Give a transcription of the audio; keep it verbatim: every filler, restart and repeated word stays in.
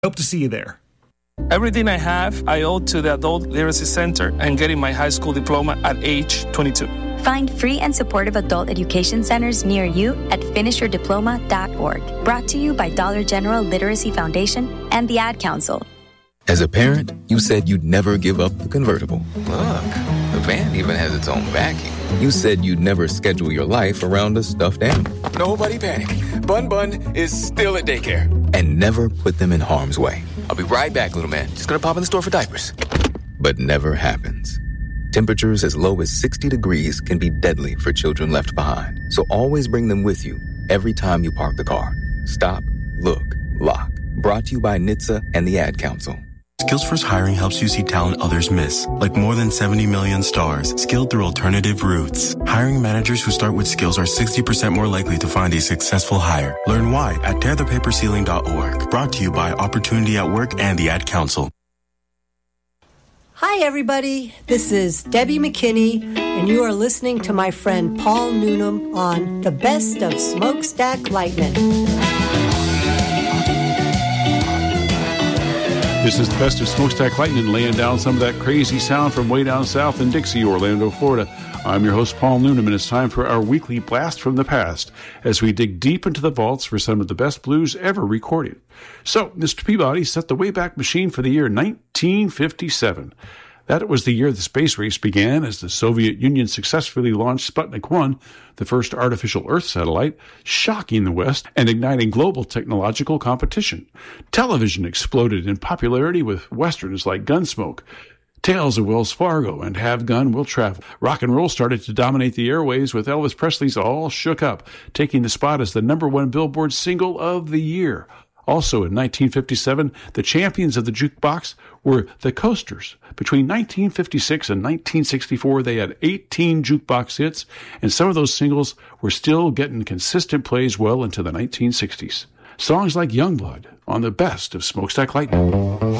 Hope to see you there. Everything I have, I owe to the Adult Literacy Center and getting my high school diploma at age twenty-two. Find free and supportive adult education centers near you at finish your diploma dot org. Brought to you by Dollar General Literacy Foundation and the Ad Council. As a parent, you said you'd never give up the convertible. Look, the van even has its own vacuum. You said you'd never schedule your life around a stuffed animal. Nobody panic. Bun Bun is still at daycare. And never put them in harm's way. I'll be right back, little man. Just gonna pop in the store for diapers. But never happens. Temperatures as low as sixty degrees can be deadly for children left behind. So always bring them with you every time you park the car. Stop, look, lock. Brought to you by N H T S A and the Ad Council. Skills First Hiring helps you see talent others miss, like more than seventy million stars, skilled through alternative routes. Hiring managers who start with skills are sixty percent more likely to find a successful hire. Learn why at tear the paper ceiling dot org. Brought to you by Opportunity at Work and the Ad Council. Hi, everybody. This is Debbie McKinney, and you are listening to my friend Paul Noonan on The Best of Smokestack Lightning. This is the Best of Smokestack Lightning, laying down some of that crazy sound from way down south in Dixie, Orlando, Florida. I'm your host, Paul Noonan, and it's time for our weekly Blast from the Past as we dig deep into the vaults for some of the best blues ever recorded. So, Mister Peabody set the Wayback Machine for the year nineteen fifty-seven. That was the year the space race began as the Soviet Union successfully launched Sputnik one, the first artificial Earth satellite, shocking the West and igniting global technological competition. Television exploded in popularity with westerns like Gunsmoke, Tales of Wells Fargo, and Have Gun Will Travel. Rock and roll started to dominate the airwaves with Elvis Presley's All Shook Up, taking the spot as the number one Billboard single of the year. Also in nineteen fifty-seven, the champions of the jukebox were the Coasters. Between nineteen fifty-six and nineteen sixty-four, they had eighteen jukebox hits, and some of those singles were still getting consistent plays well into the nineteen sixties. Songs like Youngblood on the Best of Smokestack Lightning.